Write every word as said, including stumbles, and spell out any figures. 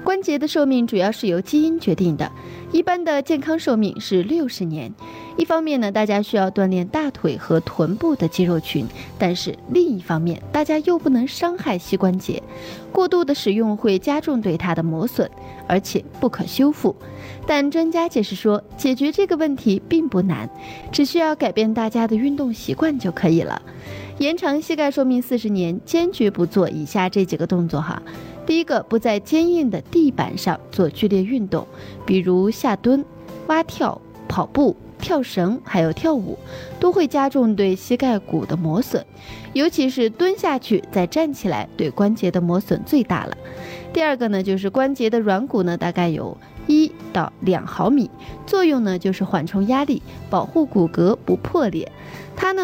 关节的寿命主要是由基因决定的，一般的健康寿命是六十年。一方面呢，大家需要锻炼大腿和臀部的肌肉群，但是另一方面，大家又不能伤害膝关节，过度的使用会加重对它的磨损，而且不可修复。但专家解释说，解决这个问题并不难，只需要改变大家的运动习惯就可以了。延长膝盖寿命四十年，坚决不做以下这几个动作哈。第一个，不在坚硬的地板上做剧烈运动，比如下蹲、蛙跳、跑步、跳绳还有跳舞，都会加重对膝盖骨的磨损，尤其是蹲下去再站起来，对关节的磨损最大了。第二个呢，就是关节的软骨呢，大概有一到两毫米，作用呢就是缓冲压力，保护骨骼不破裂。它呢